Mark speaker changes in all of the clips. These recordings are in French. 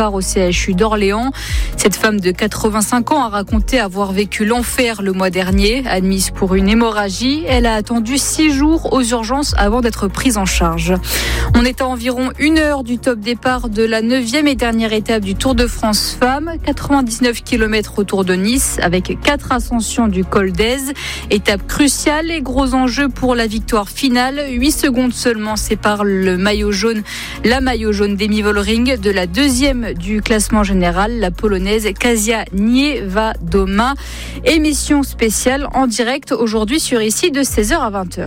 Speaker 1: brancard au CHU d'Orléans. Cette femme de 85 ans a raconté avoir vécu l'enfer le mois dernier. Admise pour une hémorragie, elle a attendu 6 jours aux urgences avant d'être prise en charge. On est à environ 1 heure du top départ de la 9e et dernière étape du Tour de France Femmes. 99 km autour de Nice avec 4 ascensions du col d'Èze. Étape cruciale et gros enjeu pour la victoire finale. 8 secondes seulement séparent la maillot jaune d'Emi Vollering de la 2e du classement général, la polonaise Kasia Niewiadoma. Émission spéciale en direct aujourd'hui sur ICI de 16h à 20h.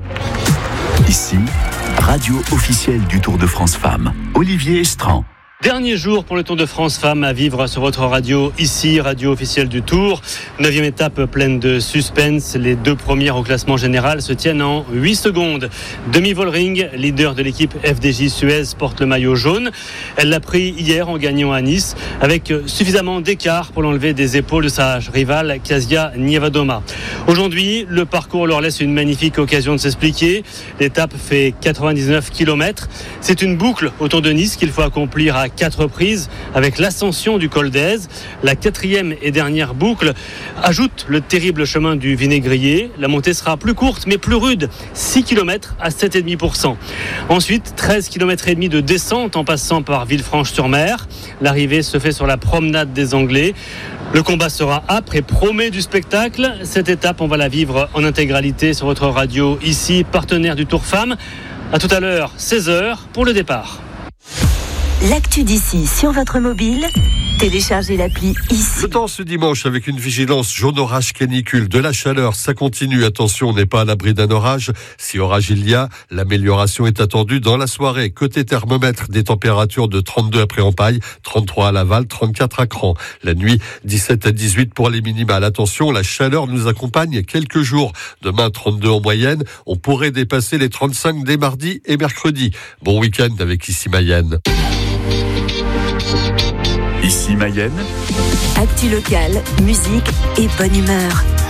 Speaker 2: Ici, radio officielle du Tour de France Femmes. Olivier Estran.
Speaker 3: Dernier jour pour le Tour de France Femmes à vivre sur votre radio, ici, radio officielle du Tour. 9e étape pleine de suspense. Les 2 premières au classement général se tiennent en 8 secondes. Demi Vollering, leader de l'équipe FDJ Suez, porte le maillot jaune. Elle l'a pris hier en gagnant à Nice avec suffisamment d'écart pour l'enlever des épaules de sa rivale Kasia Niewiadoma. Aujourd'hui, le parcours leur laisse une magnifique occasion de s'expliquer. L'étape fait 99 km. C'est une boucle autour de Nice qu'il faut accomplir à 4 reprises avec l'ascension du col d'Èze. La 4e et dernière boucle ajoute le terrible chemin du Vinaigrier. La montée sera plus courte mais plus rude, 6 km à 7,5%. Ensuite, 13 km et demi de descente en passant par Villefranche-sur-Mer. L'arrivée se fait sur la promenade des Anglais. Le combat sera âpre et promet du spectacle. Cette étape, on va la vivre en intégralité sur votre radio ici, partenaire du Tour Femmes. À tout à l'heure, 16h pour le départ.
Speaker 4: L'actu d'ici sur votre mobile, téléchargez l'appli ICI.
Speaker 5: Le temps ce dimanche avec une vigilance jaune orage canicule. De la chaleur, ça continue. Attention, on n'est pas à l'abri d'un orage. Si orage il y a, l'amélioration est attendue dans la soirée. Côté thermomètre, des températures de 32 à Pré-en-Paille, 33 à Laval, 34 à Cran. La nuit, 17 à 18 pour les minimales. Attention, la chaleur nous accompagne quelques jours. Demain, 32 en moyenne. On pourrait dépasser les 35 dès mardi et mercredi. Bon week-end avec ICI Mayenne.
Speaker 2: Ici Mayenne.
Speaker 4: Actu locale, musique et bonne humeur.